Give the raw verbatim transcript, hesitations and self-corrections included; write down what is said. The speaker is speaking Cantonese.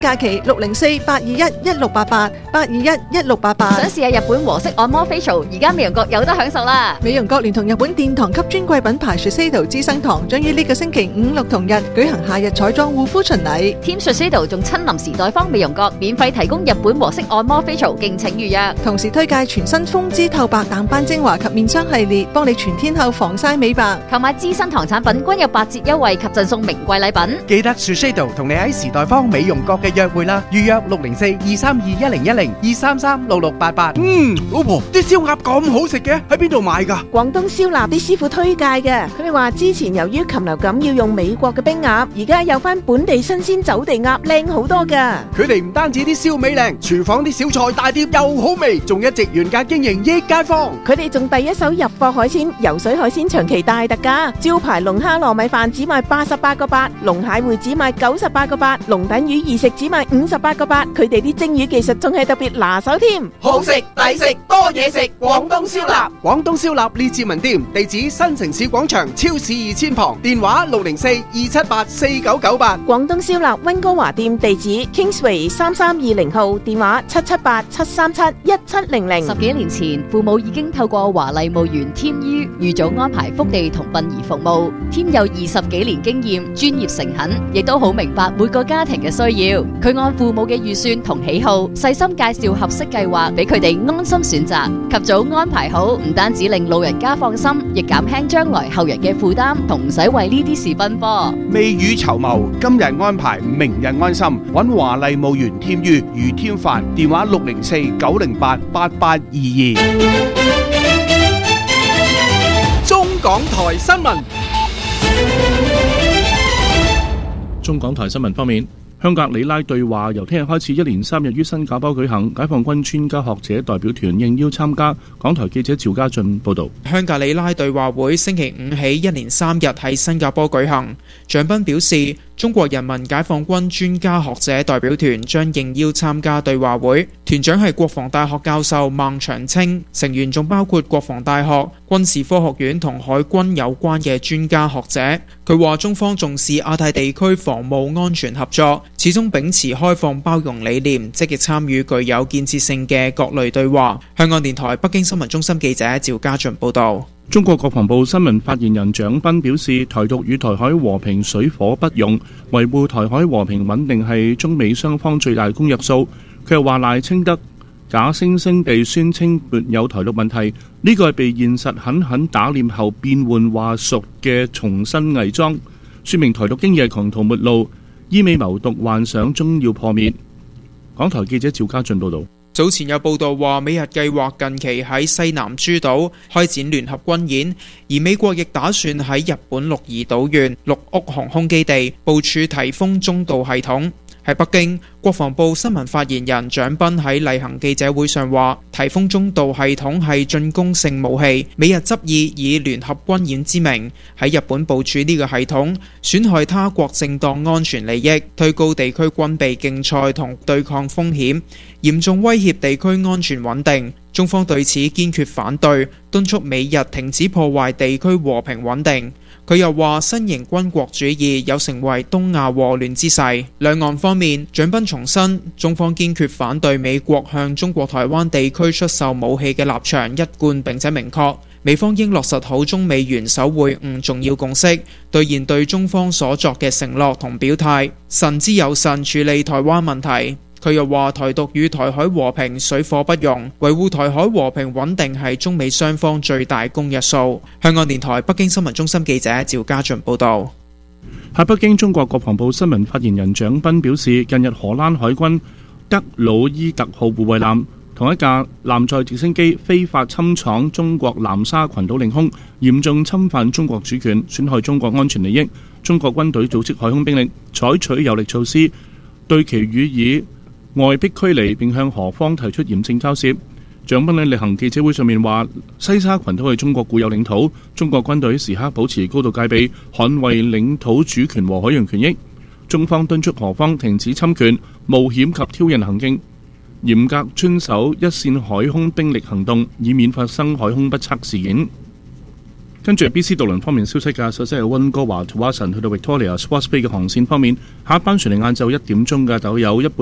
假期六零四八二一一六八八八二一一六八八。 想試下日本和式按摩 facial， 而家美容閣有得享受啦！ 美容閣聯同日本殿堂級專櫃品牌 Shiseido 資生堂，將於呢個星期五六同日舉行夏日彩妝護膚巡禮。 Team Shiseido 仲親臨時代坊美容閣，免費提供日本和式按摩 facial， 敬請預約。 同時推介全新豐姿透白淡斑精華及面霜系列，幫你全天候防曬美白。 購買資生堂產品均有八折優惠及贈送名貴禮品。 記得 Shiseido 同你喺時代坊美容閣嘅約會啦，預約六零四二三二一零一零二三三六六八八。 嗯，老婆，啲燒鴨咁好食嘅，喺邊度買㗎？ 廣東燒臘啲師傅推介嘅，佢哋話之前由於禽流感要用美國嘅冰鴨，而家有翻本地新鮮走地鴨靚好多㗎。 佢哋唔單止啲燒味靚，廚房啲小菜大碟又好味，仲一直原價經營益街坊。 佢哋仲第一手入貨海鮮，游水海鮮長期大特價，招牌龍蝦糯米飯只賣八十八個八，龍蟹會只賣九十八個八，龍躉魚二食只賣五十八個八。佢哋啲蒸魚技術仲係特別拿手添， 好食抵食多嘢食，廣東燒臘。廣東燒臘列治文店，地址新城市廣場超市二千旁，電話六零四二七八四九九八。 廣東燒臘溫哥華店地址 Kingsway 三三二零號，電話七七八七三七一七零零。 十幾年前，父母已經透過華麗墓園添於預早安排福地同殯儀服務。添有二十幾年經驗，專業誠懇，亦都好明白每個家庭嘅需要。佢按父母嘅預算同喜好，細心介紹合適計劃俾佢哋安心選擇。及早安排好，唔單止令老人家放心，亦減輕將來後人嘅負擔，同唔使為呢啲事奔波。 未雨綢繆，今日安排，明日安心。揾華麗墓園添於余添凡，電話六零四九零八八八二二。中港台新聞。 中港台新聞方面，香格里拉對話由聽日開始一連三日於新加坡舉行，解放軍專家學者代表團應邀參加。港台記者趙家俊報道。 香格里拉對話會星期五起一連三日喺新加坡舉行。蔣斌表示，中國人民解放軍專家學者代表團將應邀參加對話會，團長係國防大學教授孟長青，成員仲包括國防大學、軍事科學院同海軍有關嘅專家學者。佢話中方重視亞太地區防務安全合作，始終秉持開放包容理念，積極參與具有建設性嘅各類對話。香港電台北京新聞中心記者趙家俊報道。 中國國防部新聞發言人蔣斌表示，台獨與台海和平水火不容，維護台海和平穩定係中美雙方最大公約數。佢又話賴清德假惺惺地宣稱沒有台獨問題，呢個係被現實狠狠打臉後變換話術嘅重新偽裝，說明台獨經已係窮途末路，依美謀獨幻想終要破滅。港台記者趙家俊報道。 早前有報道話，美日計劃近期喺西南諸島開展聯合軍演，而美國亦打算喺日本鹿兒島縣鹿屋航空基地部署颱風中導系統。喺北京，國防部新聞發言人蔣斌喺例行記者會上話，颱風中導系統係進攻性武器，美日執意以聯合軍演之名喺日本部署呢個系統，損害他國正當安全利益，推高地區軍備競賽同對抗風險，嚴重威脅地區安全穩定。中方對此堅決反對，敦促美日停止破壞地區和平穩定。佢又話，新型軍國主義有成為東亞禍亂之勢。兩岸方面，蔣斌重申，中方堅決反對美國向中國台灣地區出售武器嘅立場一貫並且明確，美方應落實好中美元首會晤重要共識，兌現對中方所作嘅承諾同表態，慎之又慎處理台灣問題。佢又話，台獨與台海和平水火不容，維護台海和平穩定係中美雙方最大公約數。香港電台北京新聞中心記者趙家俊報道。 喺北京，中國國防部新聞發言人蔣斌表示，近日荷蘭海軍德魯伊特號護衛艦同一架艦載直升機非法侵闖中國南沙群島領空，嚴重侵犯中國主權，損害中國安全利益。中國軍隊組織海空兵力，採取有力措施，對其予以外逼驅離，並向何方提出嚴正交涉。蔣斌喺例行記者會上面話，西沙群島係中國固有領土，中國軍隊時刻保持高度戒備，捍衛領土主權和海洋權益。中方敦促何方停止侵權、冒險及挑釁行徑，嚴格遵守一線海空兵力行動，以免發生海空不測事件。 跟住 B C 渡輪方面消息㗎，首先係溫哥華 Tsawwassen 去到 Victoria Swartz Bay 嘅航線方面，下一班船嚟晏晝一點鐘嘅，就有一半